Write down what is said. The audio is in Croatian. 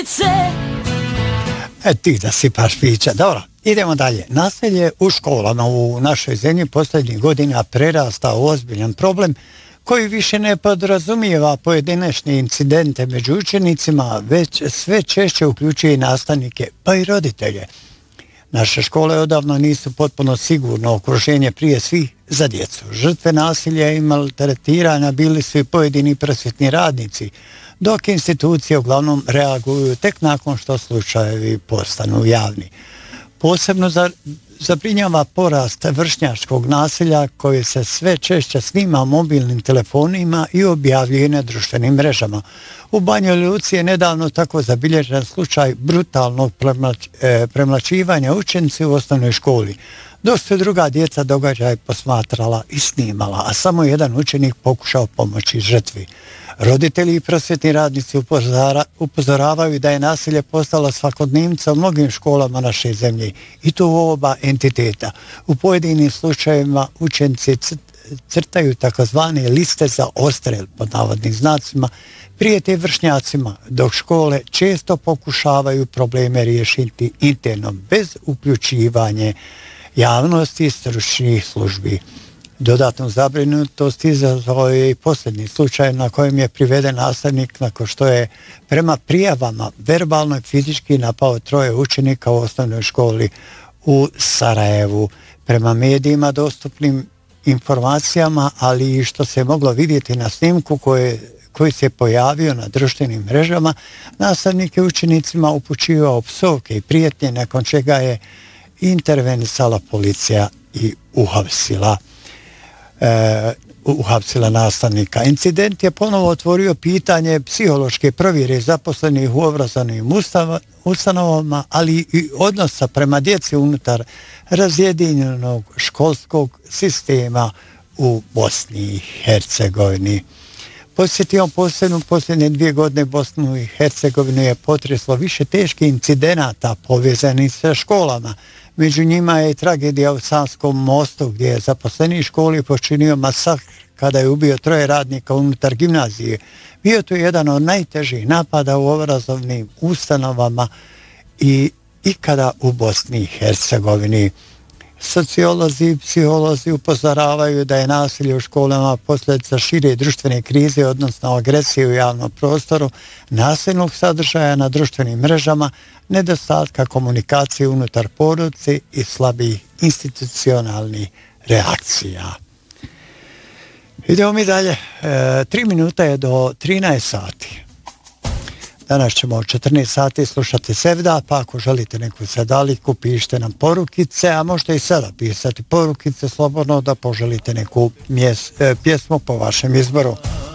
Ti da sipaš pića. Dobro, idemo dalje. Nasilje u školama u našoj zemlji posljednjih godina prerasta u ozbiljan problem koji više ne podrazumijeva pojedinačne incidente među učenicima, već sve češće uključuje i nastavnike, pa i roditelje. Naše škole odavno nisu potpuno sigurno okruženje prije svih za djecu. Žrtve nasilja i maltretiranja bili su i pojedini prosvjetni radnici, dok institucije uglavnom reaguju tek nakon što slučajevi postanu javni. Posebno zabrinjava porast vršnjačkog nasilja koji se sve češće snima mobilnim telefonima i objavljuje na društvenim mrežama. U Banjoj Luci je nedavno tako zabilježen slučaj brutalnog premlaćivanja učenici u osnovnoj školi, dok su druga djeca događaj posmatrala i snimala, a samo jedan učenik pokušao pomoći žrtvi. Roditelji i prosvjetni radnici upozoravaju da je nasilje postalo svakodnevnica u mnogim školama naše zemlje i to u oba entiteta. U pojedinim slučajevima učenici crtaju takozvane liste za odstrel, pod navodnim znacima, prijete vršnjacima, dok škole često pokušavaju probleme riješiti interno bez uključivanja javnosti i stručnih službi. Dodatnu zabrinutost izazvao je i posljednji slučaj na kojem je priveden nastavnik nakon što je prema prijavama verbalno i fizički napao 3 učenika u osnovnoj školi u Sarajevu. Prema medijima dostupnim informacijama, ali i što se moglo vidjeti na snimku koji se pojavio na društvenim mrežama, nastavnik je učenicima upućivao psovke i prijetnje, nakon čega je intervenisala policija i uhapsila nastavnika. Incident je ponovo otvorio pitanje psihološke provjere zaposlenih u obrazovnim ustanovama, ali i odnosa prema djeci unutar razjedinjenog školskog sistema u Bosni i Hercegovini. Posjetio posljednje 2 godine Bosnu i Hercegovinu je potreslo više teških incidenata povezanih sa školama. Među njima je i tragedija u Sanskom mostu gdje je zaposlenik školi počinio masakr kada je ubio 3 radnika unutar gimnazije. Bio to jedan od najtežih napada u obrazovnim ustanovama i ikada u Bosni i Hercegovini. Sociolozi i psiholozi upozoravaju da je nasilje u školama posljedica šire društvene krize, odnosno agresije u javnom prostoru, nasilnog sadržaja na društvenim mrežama, nedostatka komunikacije unutar porodice i slabih institucionalnih reakcija. Idemo mi dalje. 3 minuta je do 13 sati. Danas ćemo od 14 sati slušati Sevda, pa ako želite neku sedaliku, pišite nam porukice, a možete i sada pisati porukice slobodno da poželite neku pjesmu po vašem izboru.